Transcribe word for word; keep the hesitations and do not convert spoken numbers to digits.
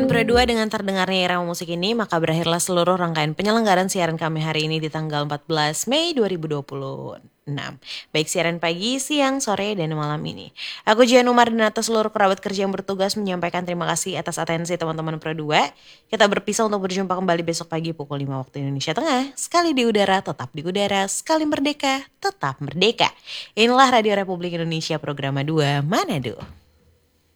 teman-teman Pro dua, dengan terdengarnya irama musik ini, maka berakhirlah seluruh rangkaian penyelenggaraan siaran kami hari ini di tanggal empat belas Mei dua ribu dua puluh enam. Baik siaran pagi, siang, sore, dan malam ini. Aku Jian Umar dan atas seluruh kerabat kerja yang bertugas menyampaikan terima kasih atas atensi teman-teman Pro dua. Kita berpisah untuk berjumpa kembali besok pagi pukul lima waktu Indonesia Tengah. Sekali di udara, tetap di udara. Sekali merdeka, tetap merdeka. Inilah Radio Republik Indonesia Programa dua Manado.